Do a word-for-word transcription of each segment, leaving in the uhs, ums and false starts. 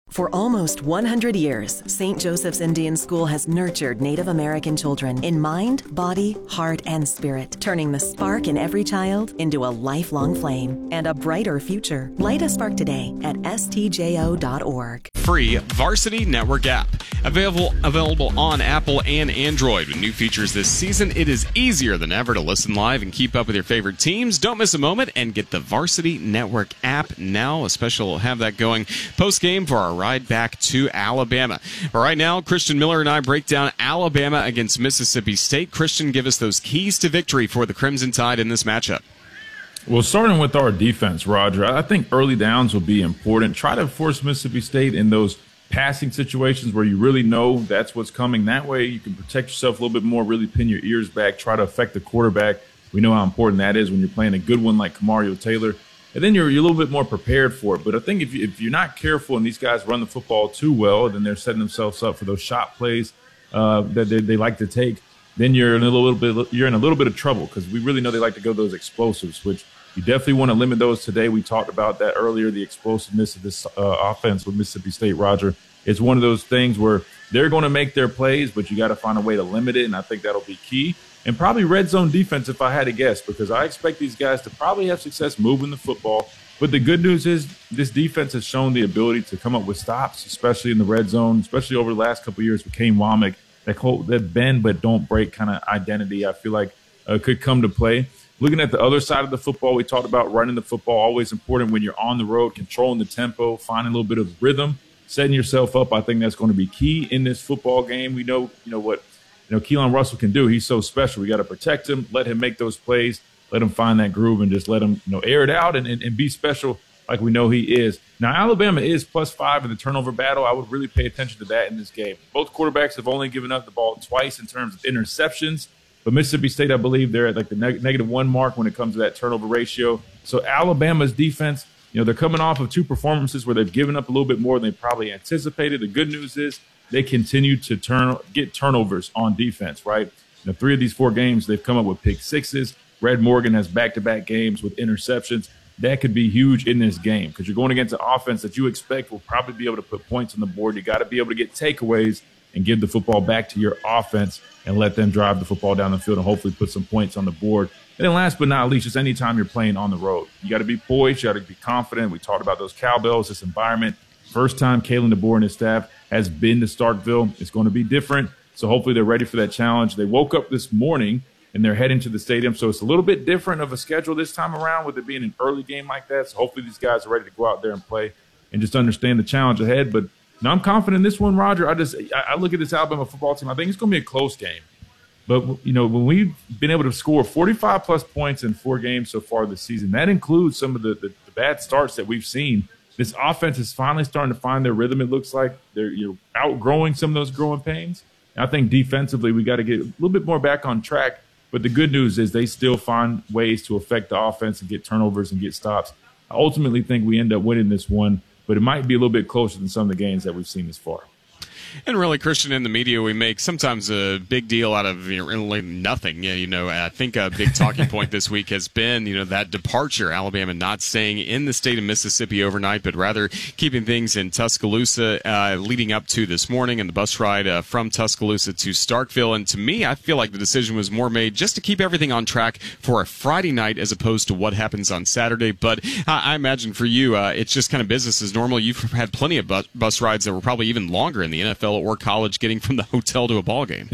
For almost one hundred years, Saint Joseph's Indian School has nurtured Native American children in mind, body, heart, and spirit, turning the spark in every child into a lifelong flame and a brighter future. Light a spark today at S T J O dot org. Free Varsity Network app. Available available on Apple and Android. With new features this season, it is easier than ever to listen live and keep up with your favorite teams. Don't miss a moment and get the Varsity Network app now. A special will have that going post-game for our ride back to Alabama. But right now, Christian Miller and I break down Alabama against Mississippi State. Christian, give us those keys to victory for the Crimson Tide in this matchup. Well, starting with our defense, Roger, I think early downs will be important. Try to force Mississippi State in those passing situations where you really know that's what's coming. That way you can protect yourself a little bit more, really pin your ears back, try to affect the quarterback. We know how important that is when you're playing a good one like Kamario Taylor. And then you're, you're a little bit more prepared for it. But I think if, you, if you're not careful and these guys run the football too well, then they're setting themselves up for those shot plays uh, that they, they like to take. Then you're in a little bit you're in a little bit of trouble because we really know they like to go those explosives, which you definitely want to limit those today. We talked about that earlier, the explosiveness of this uh, offense with Mississippi State, Roger. It's one of those things where they're going to make their plays, but you got to find a way to limit it, and I think that'll be key. And probably red zone defense, if I had to guess, because I expect these guys to probably have success moving the football. But the good news is this defense has shown the ability to come up with stops, especially in the red zone, especially over the last couple of years with Kane Womack. That, whole, that bend but don't break kind of identity, I feel like, uh, could come to play. Looking at the other side of the football, we talked about running the football, always important when you're on the road, controlling the tempo, finding a little bit of rhythm, setting yourself up. I think that's going to be key in this football game. We know, you know what, you know, Keelan Russell can do. He's so special. We got to protect him, let him make those plays, let him find that groove, and just let him, you know, air it out and, and, and be special like we know he is. Now, Alabama is plus five in the turnover battle. I would really pay attention to that in this game. Both quarterbacks have only given up the ball twice in terms of interceptions. But Mississippi State, I believe, they're at like the neg- negative one mark when it comes to that turnover ratio. So Alabama's defense, you know, they're coming off of two performances where they've given up a little bit more than they probably anticipated. The good news is they continue to turn get turnovers on defense, right? You know, three of these four games, they've come up with pick sixes. Red Morgan has back-to-back games with interceptions. That could be huge in this game because you're going against an offense that you expect will probably be able to put points on the board. You got to be able to get takeaways and give the football back to your offense and let them drive the football down the field and hopefully put some points on the board. And then last but not least, just anytime you're playing on the road, you got to be poised. You got to be confident. We talked about those cowbells, this environment. First time Kalen DeBoer and his staff has been to Starkville. It's going to be different. So hopefully they're ready for that challenge. They woke up this morning and they're heading to the stadium. So it's a little bit different of a schedule this time around with it being an early game like that. So hopefully these guys are ready to go out there and play and just understand the challenge ahead. But now I'm confident in this one, Roger. I just I look at this Alabama football team. I think it's going to be a close game. But, you know, when we've been able to score forty-five plus points in four games so far this season, that includes some of the, the, the bad starts that we've seen. This offense is finally starting to find their rhythm, it looks like. They're you know, outgrowing some of those growing pains. And I think defensively we got to get a little bit more back on track. But the good news is they still find ways to affect the offense and get turnovers and get stops. I ultimately think we end up winning this one, but it might be a little bit closer than some of the games that we've seen this far. And really, Christian, in the media, we make sometimes a big deal out of you know, really nothing. You know, I think a big talking point this week has been, you know, that departure, Alabama not staying in the state of Mississippi overnight, but rather keeping things in Tuscaloosa uh, leading up to this morning and the bus ride uh, from Tuscaloosa to Starkville. And to me, I feel like the decision was more made just to keep everything on track for a Friday night as opposed to what happens on Saturday. But I, I imagine for you, uh, it's just kind of business as normal. You've had plenty of bus, bus rides that were probably even longer in the N F L or college getting from the hotel to a ball game.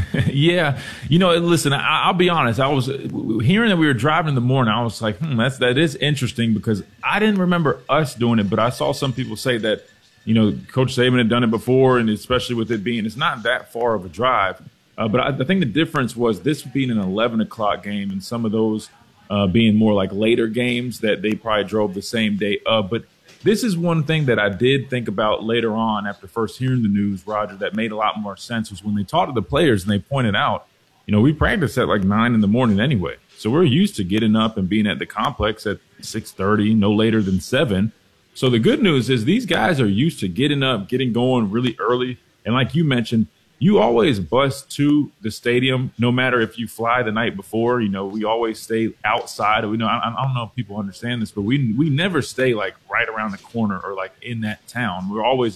Yeah. You know, listen, I, I'll be honest. I was hearing that we were driving in the morning. I was like, hmm, that's, that is interesting because I didn't remember us doing it, but I saw some people say that, you know, Coach Saban had done it before, and especially with it being, it's not that far of a drive. Uh, but I, I think the difference was this being an eleven o'clock game and some of those uh, being more like later games that they probably drove the same day up. But this is one thing that I did think about later on after first hearing the news, Roger, that made a lot more sense was when they talked to the players and they pointed out, you know, we practice at like nine in the morning anyway. So we're used to getting up and being at the complex at six thirty, no later than seven. So the good news is these guys are used to getting up, getting going really early. And like you mentioned, you always bus to the stadium, no matter if you fly the night before. You know, we always stay outside. We know I, I don't know if people understand this, but we we never stay like right around the corner or like in that town. We're always